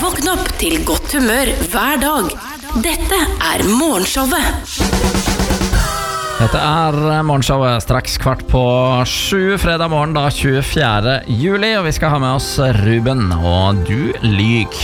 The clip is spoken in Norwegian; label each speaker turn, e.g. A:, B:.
A: Våkn opp til godt humør hver dag. Dette Morgenshowet.
B: Dette Morgenshowet straks 6:15 fredag morgen da 24. juli, og vi skal ha med oss Ruben, og du lyg.